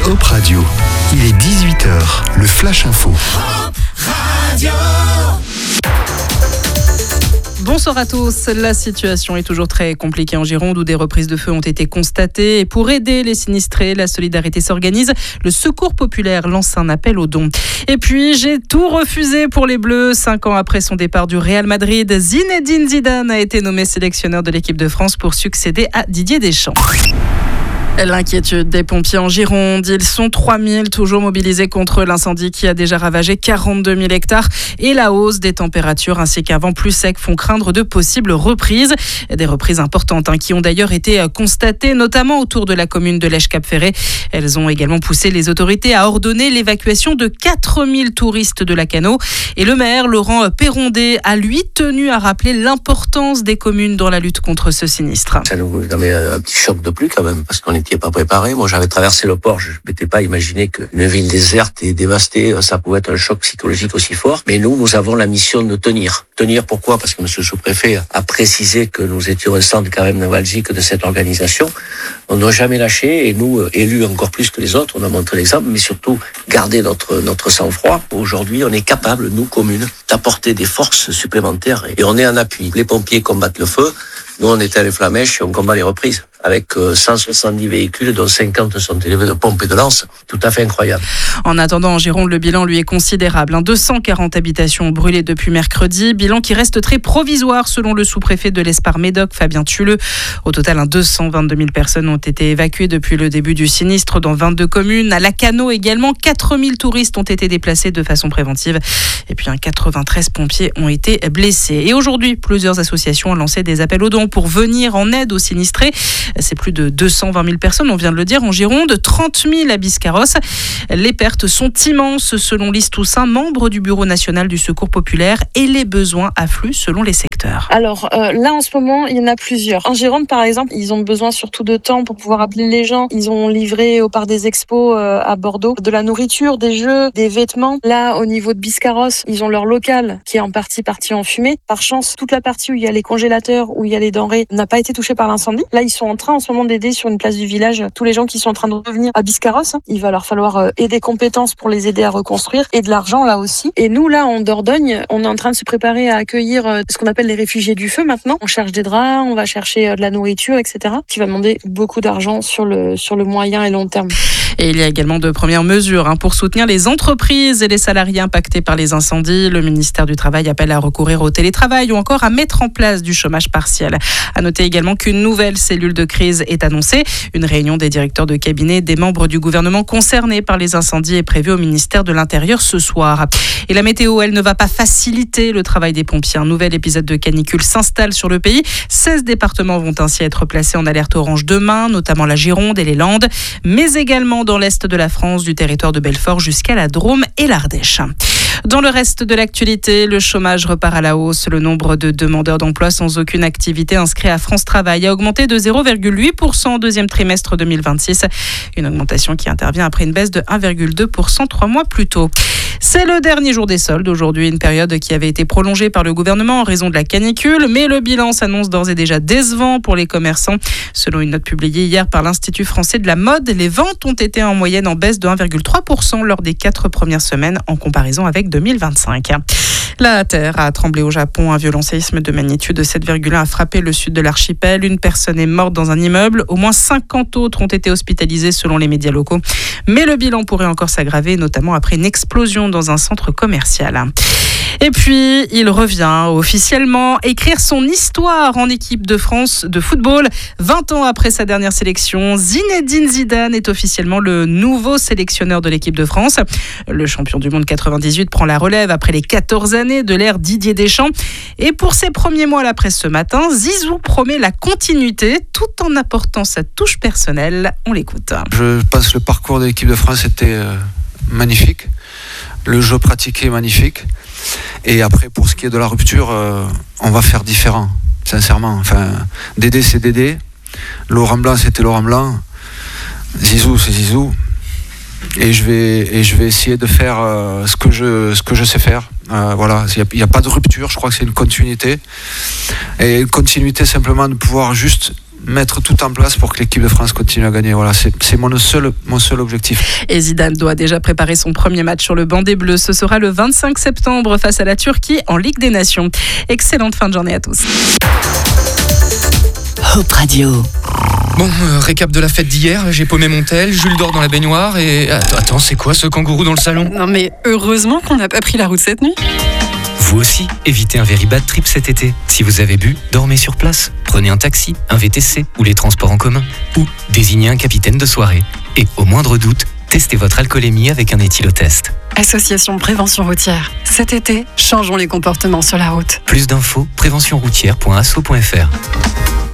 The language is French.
Hop Radio. Il est 18h, le Flash Info. Hop Radio. Bonsoir à tous. La situation est toujours très compliquée en Gironde où des reprises de feu ont été constatées. Et pour aider les sinistrés, la solidarité s'organise. Le Secours populaire lance un appel aux dons. Et puis, j'ai tout refusé pour les Bleus. 5 ans après son départ du Real Madrid, Zinedine Zidane a été nommé sélectionneur de l'équipe de France pour succéder à Didier Deschamps. L'inquiétude des pompiers en Gironde. Ils sont 3000 toujours mobilisés contre l'incendie qui a déjà ravagé 42 000 hectares. Et la hausse des températures ainsi qu'un vent plus sec font craindre de possibles reprises. Des reprises importantes qui ont d'ailleurs été constatées, notamment autour de la commune de Lèche-Cap-Ferré. Elles ont également poussé les autorités à ordonner l'évacuation de 4000 touristes de Lacanau. Et le maire, Laurent Perrondet, a lui tenu à rappeler l'importance des communes dans la lutte contre ce sinistre. Ça nous donnait un petit choc de plus quand même, parce qu'on n'était pas préparé. Moi, j'avais traversé le port, je ne m'étais pas imaginé qu'une ville déserte et dévastée, ça pouvait être un choc psychologique aussi fort. Mais nous avons la mission de tenir. Tenir pourquoi ? Parce que M. le sous-préfet a précisé que nous étions un centre quand même névralgique de cette organisation. On ne doit jamais lâcher, et nous, élus encore plus que les autres, on a montré l'exemple, mais surtout garder notre sang-froid. Aujourd'hui, on est capable, nous, communes, d'apporter des forces supplémentaires et on est en appui. Les pompiers combattent le feu, nous on est à les flamèches et on combat les reprises. Avec 170 véhicules, dont 50 sont élevés de pompes et de lances. Tout à fait incroyable. En attendant, en Gironde, le bilan, lui, est considérable. 240 habitations ont brûlé depuis mercredi. Bilan qui reste très provisoire, selon le sous-préfet de l'Espar-Médoc, Fabien Tulleux. Au total, 222 000 personnes ont été évacuées depuis le début du sinistre dans 22 communes. À Lacanau également, 4000 touristes ont été déplacés de façon préventive. Et puis, 93 pompiers ont été blessés. Et aujourd'hui, plusieurs associations ont lancé des appels aux dons pour venir en aide aux sinistrés. C'est plus de 220 000 personnes, on vient de le dire, en Gironde, 30 000 à Biscarrosse. Les pertes sont immenses, selon Lise Toussaint, membre du Bureau national du Secours populaire, et les besoins affluent selon les secteurs. Alors là, en ce moment, il y en a plusieurs. En Gironde, par exemple, ils ont besoin surtout de temps pour pouvoir appeler les gens. Ils ont livré au Parc des Expos à Bordeaux de la nourriture, des jeux, des vêtements. Là, au niveau de Biscarrosse, ils ont leur local qui est en partie en fumée. Par chance, toute la partie où il y a les congélateurs, où il y a les denrées, n'a pas été touchée par l'incendie. Là, ils sont en train en ce moment d'aider sur une place du village tous les gens qui sont en train de revenir à Biscarrosse. Il va leur falloir des compétences pour les aider à reconstruire et de l'argent là aussi. Et nous là en Dordogne, on est en train de se préparer à accueillir ce qu'on appelle les réfugiés du feu maintenant. On cherche des draps, on va chercher de la nourriture, etc. qui va demander beaucoup d'argent sur le moyen et long terme. Et il y a également de premières mesures pour soutenir les entreprises et les salariés impactés par les incendies. Le ministère du Travail appelle à recourir au télétravail ou encore à mettre en place du chômage partiel. À noter également qu'une nouvelle cellule de crise est annoncée. Une réunion des directeurs de cabinet des membres du gouvernement concernés par les incendies est prévue au ministère de l'Intérieur ce soir. Et la météo, elle ne va pas faciliter le travail des pompiers. Un nouvel épisode de canicule s'installe sur le pays. 16 départements vont ainsi être placés en alerte orange demain, notamment la Gironde et les Landes, mais également dans l'est de la France, du territoire de Belfort jusqu'à la Drôme et l'Ardèche. Dans le reste de l'actualité, le chômage repart à la hausse. Le nombre de demandeurs d'emploi sans aucune activité inscrits à France Travail a augmenté de 0,8% au deuxième trimestre 2026. Une augmentation qui intervient après une baisse de 1,2% 3 mois plus tôt. C'est le dernier jour des soldes. Aujourd'hui, une période qui avait été prolongée par le gouvernement en raison de la canicule. Mais le bilan s'annonce d'ores et déjà décevant pour les commerçants. Selon une note publiée hier par l'Institut français de la mode, les ventes ont été en moyenne en baisse de 1,3% lors des 4 premières semaines en comparaison avec 2025. La terre a tremblé au Japon. Un violent séisme de magnitude de 7,1 a frappé le sud de l'archipel. Une personne est morte dans un immeuble. Au moins 50 autres ont été hospitalisés selon les médias locaux. Mais le bilan pourrait encore s'aggraver, notamment après une explosion dans un centre commercial. Et puis, il revient officiellement écrire son histoire en équipe de France de football. 20 ans après sa dernière sélection, Zinedine Zidane est officiellement le nouveau sélectionneur de l'équipe de France. Le champion du monde 98 prend la relève après les 14 années de l'ère Didier Deschamps. Et pour ses premiers mots à la presse ce matin, Zizou promet la continuité tout en apportant sa touche personnelle. On l'écoute. Je pense que le parcours de l'équipe de France était magnifique. Le jeu pratiqué est magnifique. Et après, pour ce qui est de la rupture, on va faire différent, sincèrement. Enfin, Dédé, c'est Dédé. Laurent Blanc, c'était Laurent Blanc. Zizou, c'est Zizou. Et je vais essayer de faire ce que je sais faire. Voilà, il n'y a pas de rupture, je crois que c'est une continuité. Et une continuité simplement de pouvoir juste mettre tout en place pour que l'équipe de France continue à gagner. Voilà, c'est mon seul objectif. Et Zidane doit déjà préparer son premier match sur le banc des Bleus. Ce sera le 25 septembre face à la Turquie en Ligue des Nations. Excellente fin de journée à tous. Hope Radio. Bon, récap de la fête d'hier, j'ai paumé mon tel, Jules dort dans la baignoire et... Attends, c'est quoi ce kangourou dans le salon ? Non mais heureusement qu'on n'a pas pris la route cette nuit. Vous aussi, évitez un very bad trip cet été. Si vous avez bu, dormez sur place. Prenez un taxi, un VTC ou les transports en commun. Ou désignez un capitaine de soirée. Et au moindre doute, testez votre alcoolémie avec un éthylotest. Association Prévention Routière. Cet été, changeons les comportements sur la route. Plus d'infos, préventionroutière.asso.fr.